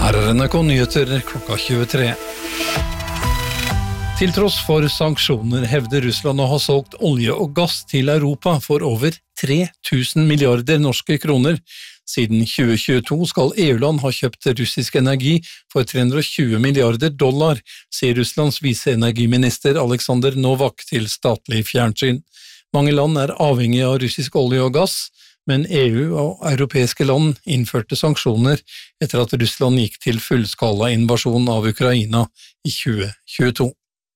Her NRK Nyheter klokka 23. Til tross for sanksjoner hevder Russland å ha solgt olje og gass til Europa for over 3000 milliarder norske kroner. Siden 2022 skal EU-land ha kjøpt russisk energi for 320 milliarder dollar, sier Russlands viseenergiminister Alexander Novak til statlig fjernsyn. Mange land er avhengige av russisk olje og gass, men EU og europeiske land innførte sanksjoner etter at Russland gikk til fullskala invasjon av Ukraina i 2022.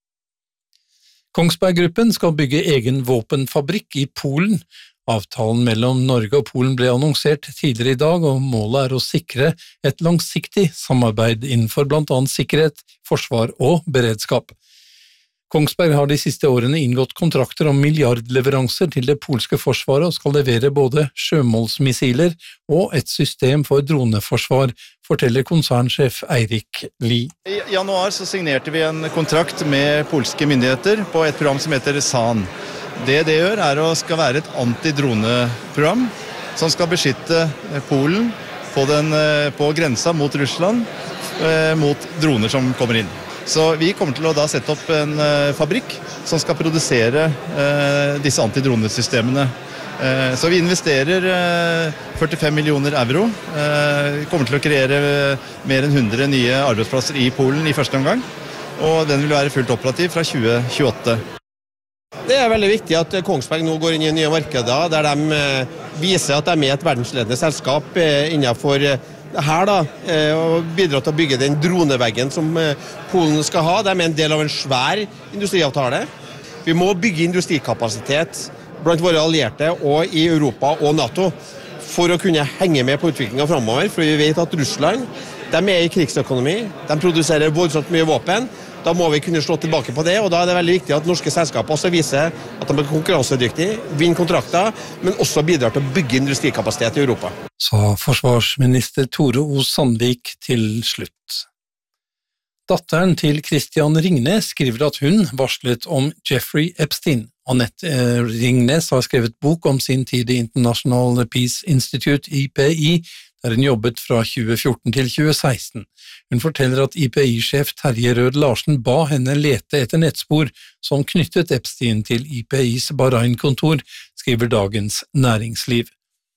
Kongsberg Gruppen skal bygge egen våpenfabrikk i Polen. Avtalen mellom Norge og Polen ble annonsert tidligere i dag, og målet er å sikre et langsiktig samarbeid innenfor blant annet sikkerhet, forsvar og beredskap. Kongsberg har de siste årene inngått kontrakter om milliardleveranser til det polske forsvaret og skal levere både sjømålsmissiler og et system for droneforsvar, forteller konsernsjef Eirik Lie. I januar så signerte vi en kontrakt med polske myndigheter på et program som heter SAN. Det gjør er å skal være et antidroneprogram som skal beskytte Polen på grensa mot Russland, mot droner som kommer inn. Så vi kommer til å da sette opp en fabrikk som skal produsere disse antidronesystemene. Så vi investerer 45 millioner euro. Vi kommer til å kreere mer enn 100 nye arbeidsplasser i Polen i første omgang, og den vil være fullt operativ fra 2028. Det er veldig viktig at Kongsberg nå går inn i nye markeder, der de viser at de er et verdensledende selskap innenfor her da, og bidrar til å bygge den droneveggen som Polen skal ha. De er en del av en svær industriavtale. Vi må bygge industrikapasitet blant våre allierte og i Europa og NATO for å kunne henge med på utviklingen fremover, for vi vet at Russland, de er i krigsøkonomi, de produserer voldsomt mye våpen. Da må vi kunne slå tilbake på det, og da er det veldig viktig at norske selskaper også viser at de er konkurransedyktige, vinner kontrakter, men også bidrar til å bygge industrikapasitet i Europa. Sa forsvarsminister Tore O. Sandvik til slutt. Datteren til Christian Ringnes skriver at hun varslet om Jeffrey Epstein. Annette Ringnes har skrevet bok om sin tid i International Peace Institute, IPI, der hun jobbet fra 2014 til 2016. Hun forteller at IPI-sjef Terje Rød Larsen ba henne lete etter nettspor som knyttet Epstein til IPIs Bahrain-kontor, skriver Dagens Næringsliv.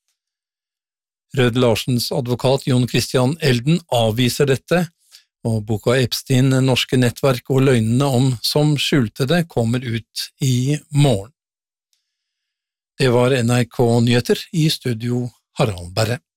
Rød Larsens advokat Jon Christian Elden avviser dette, og boka Epstein, norske nettverk og løgnene om som skjulte det, kommer ut i morgen. Det var NRK Nyheter, i studio Harald Berre.